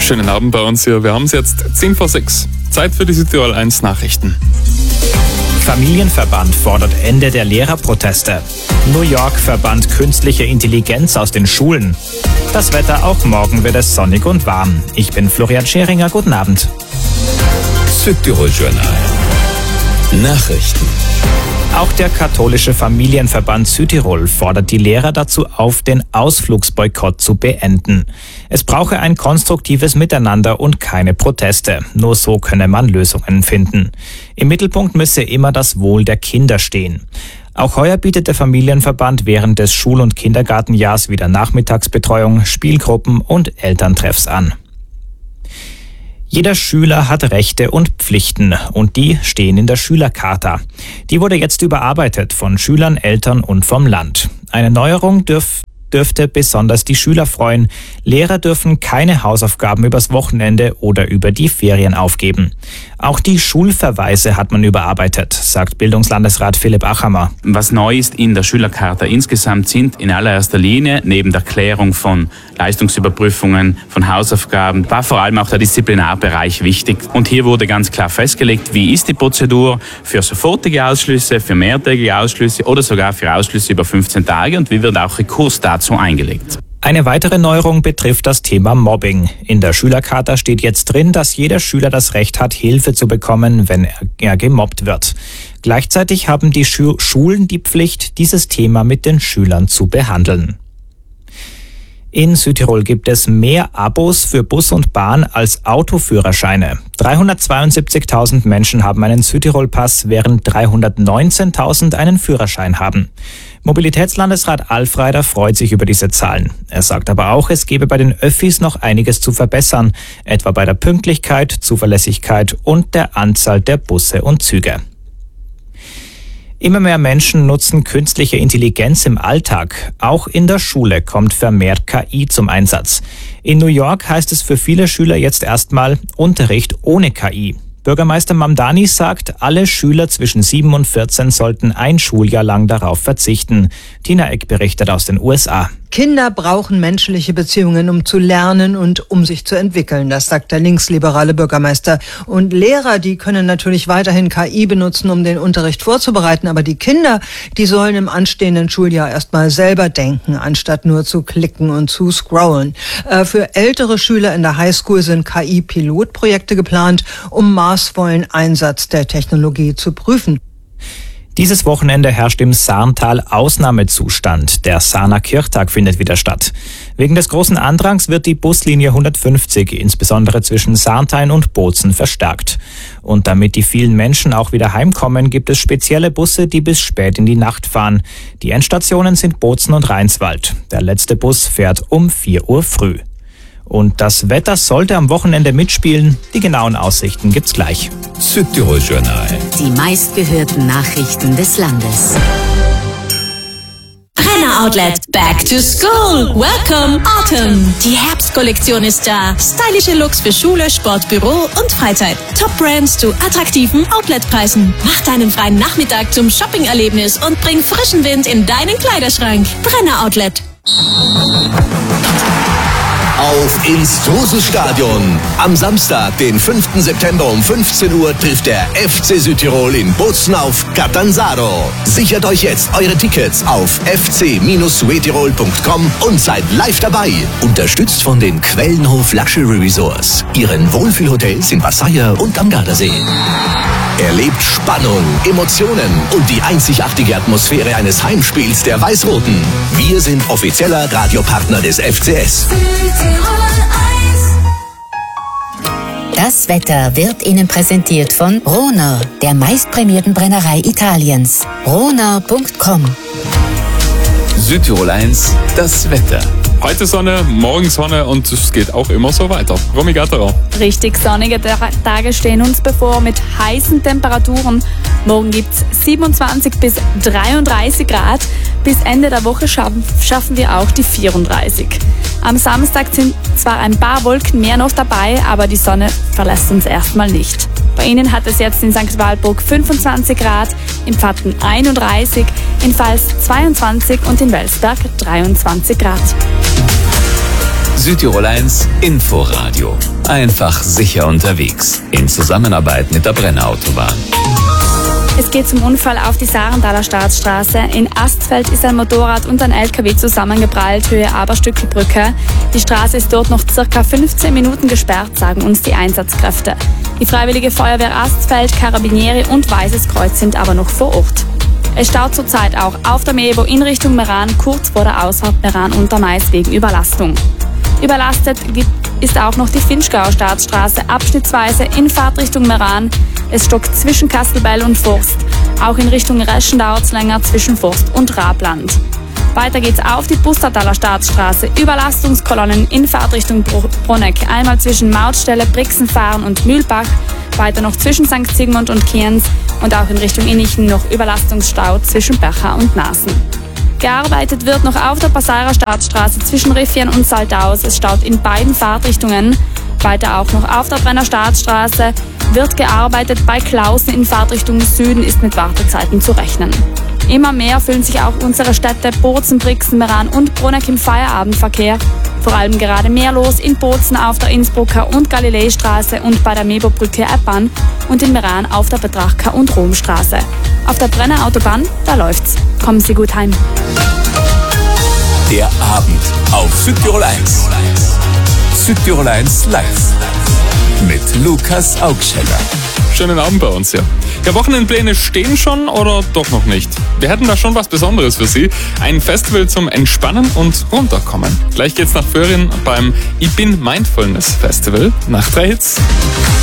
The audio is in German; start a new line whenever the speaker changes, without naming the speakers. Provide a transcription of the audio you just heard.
Schönen Abend bei uns hier. Wir haben es jetzt 5:10. Zeit für die Südtirol 1 Nachrichten.
Familienverband fordert Ende der Lehrerproteste. New York verbannt künstliche Intelligenz aus den Schulen. Das Wetter, auch morgen wird es sonnig und warm. Ich bin Florian Scheringer, guten Abend.
Südtirol Journal. Nachrichten.
Auch der katholische Familienverband Südtirol fordert die Lehrer dazu auf, den Ausflugsboykott zu beenden. Es brauche ein konstruktives Miteinander und keine Proteste. Nur so könne man Lösungen finden. Im Mittelpunkt müsse immer das Wohl der Kinder stehen. Auch heuer bietet der Familienverband während des Schul- und Kindergartenjahrs wieder Nachmittagsbetreuung, Spielgruppen und Elterntreffs an. Jeder Schüler hat Rechte und Pflichten und die stehen in der Schülercharta. Die wurde jetzt überarbeitet von Schülern, Eltern und vom Land. Eine Neuerung dürfte besonders die Schüler freuen. Lehrer dürfen keine Hausaufgaben übers Wochenende oder über die Ferien aufgeben. Auch die Schulverweise hat man überarbeitet, sagt Bildungslandesrat Philipp Achammer.
Was neu ist in der Schülercharta insgesamt sind in allererster Linie neben der Klärung von Leistungsüberprüfungen, von Hausaufgaben, war vor allem auch der Disziplinarbereich wichtig. Und hier wurde ganz klar festgelegt, wie ist die Prozedur für sofortige Ausschlüsse, für mehrtägige Ausschlüsse oder sogar für Ausschlüsse über 15 Tage und wie wird auch Rekurs dazu eingelegt.
Eine weitere Neuerung betrifft das Thema Mobbing. In der Schülercharta steht jetzt drin, dass jeder Schüler das Recht hat, Hilfe zu bekommen, wenn er gemobbt wird. Gleichzeitig haben die Schulen die Pflicht, dieses Thema mit den Schülern zu behandeln. In Südtirol gibt es mehr Abos für Bus und Bahn als Autoführerscheine. 372.000 Menschen haben einen Südtirol-Pass, während 319.000 einen Führerschein haben. Mobilitätslandesrat Alfreider freut sich über diese Zahlen. Er sagt aber auch, es gebe bei den Öffis noch einiges zu verbessern, etwa bei der Pünktlichkeit, Zuverlässigkeit und der Anzahl der Busse und Züge. Immer mehr Menschen nutzen künstliche Intelligenz im Alltag. Auch in der Schule kommt vermehrt KI zum Einsatz. In New York heißt es für viele Schüler jetzt erstmal Unterricht ohne KI. Bürgermeister Mamdani sagt, alle Schüler zwischen 7 und 14 sollten ein Schuljahr lang darauf verzichten. Tina Eck berichtet aus den USA.
Kinder brauchen menschliche Beziehungen, um zu lernen und um sich zu entwickeln, das sagt der linksliberale Bürgermeister. Und Lehrer, die können natürlich weiterhin KI benutzen, um den Unterricht vorzubereiten, aber die Kinder, die sollen im anstehenden Schuljahr erstmal selber denken, anstatt nur zu klicken und zu scrollen. Für ältere Schüler in der Highschool sind KI-Pilotprojekte geplant, um maßvollen Einsatz der Technologie zu prüfen.
Dieses Wochenende herrscht im Sarntal Ausnahmezustand. Der Sarner Kirchtag findet wieder statt. Wegen des großen Andrangs wird die Buslinie 150, insbesondere zwischen Sarntal und Bozen, verstärkt. Und damit die vielen Menschen auch wieder heimkommen, gibt es spezielle Busse, die bis spät in die Nacht fahren. Die Endstationen sind Bozen und Rheinswald. Der letzte Bus fährt um 4 Uhr früh. Und das Wetter sollte am Wochenende mitspielen. Die genauen Aussichten gibt's gleich.
Südtirol Journal.
Die meistgehörten Nachrichten des Landes.
Renner Outlet Back to School. Welcome Autumn. Die Herbstkollektion ist da. Stylische Looks für Schule, Sport, Büro und Freizeit. Top Brands zu attraktiven Outletpreisen. Mach deinen freien Nachmittag zum Shopping-Erlebnis und bring frischen Wind in deinen Kleiderschrank. Renner Outlet.
Auf ins Truselstadion. Am Samstag, den 5. September um 15 Uhr trifft der FC Südtirol in Bozen auf Catanzaro. Sichert euch jetzt eure Tickets auf fc-suetirol.com und seid live dabei. Unterstützt von den Quellenhof Luxury Resorts, ihren Wohlfühlhotels in Passaia und am Gardasee. Erlebt Spannung, Emotionen und die einzigartige Atmosphäre eines Heimspiels der Weiß-Roten. Wir sind offizieller Radiopartner des FCS.
Das Wetter wird Ihnen präsentiert von Rohner, der meistprämierten Brennerei Italiens. Rohner.com.
Südtirol 1, das Wetter.
Heute Sonne, morgen Sonne und es geht auch immer so weiter. Romy Gatterer.
Richtig sonnige Tage stehen uns bevor mit heißen Temperaturen. Morgen gibt es 27 bis 33 Grad. Bis Ende der Woche schaffen wir auch die 34. Am Samstag sind zwar ein paar Wolken mehr noch dabei, aber die Sonne verlässt uns erstmal nicht. Bei Ihnen hat es jetzt in St. Walburg 25 Grad, in Pfatten 31, in Vals 22 und in Welsberg 23 Grad.
Südtirol 1 Inforadio. Einfach sicher unterwegs. In Zusammenarbeit mit der Brenner Autobahn.
Es geht zum Unfall auf die Sarentaler Staatsstraße. In Astfeld ist ein Motorrad und ein LKW zusammengeprallt, Höhe Aberstückelbrücke. Die Straße ist dort noch circa 15 Minuten gesperrt, sagen uns die Einsatzkräfte. Die Freiwillige Feuerwehr Astfeld, Karabinieri und Weißes Kreuz sind aber noch vor Ort. Es staut zurzeit auch auf der Mebo in Richtung Meran, kurz vor der Ausfahrt Meran-Untermais wegen Überlastung. Überlastet ist auch noch die Finchgauer Staatsstraße, abschnittsweise in Fahrtrichtung Meran. Es stockt zwischen Kastelbell und Forst, auch in Richtung Reschen dauert es länger zwischen Forst und Rabland. Weiter geht's auf die Bustertaler Staatsstraße, Überlastungskolonnen in Fahrtrichtung Bruneck, einmal zwischen Mautstelle, Brixenfahren und Mühlbach, weiter noch zwischen St. Sigmund und Kienz und auch in Richtung Innichen noch Überlastungsstau zwischen Becher und Nasen. Gearbeitet wird noch auf der Passairer Staatsstraße zwischen Riffian und Saltaus. Es staut in beiden Fahrtrichtungen. Weiter auch noch auf der Brenner Staatsstraße wird gearbeitet. Bei Klausen in Fahrtrichtung Süden ist mit Wartezeiten zu rechnen. Immer mehr füllen sich auch unsere Städte Bozen, Brixen, Meran und Bruneck im Feierabendverkehr. Vor allem gerade mehr los in Bozen auf der Innsbrucker und Galileistraße und bei der Mebo-Brücke Eppan und in Meran auf der Betrachter und Romstraße. Auf der Brenner Autobahn, da läuft's. Kommen Sie gut heim.
Der Abend auf Südtirol 1. Südtirol 1 live. Mit Lukas Augscheller.
Schönen Abend bei uns, ja. Ja, Wochenendpläne stehen schon oder doch noch nicht? Wir hätten da schon was Besonderes für Sie. Ein Festival zum Entspannen und Runterkommen. Gleich geht's nach Föhring beim Ich bin Mindfulness Festival. Nach 3 Hits.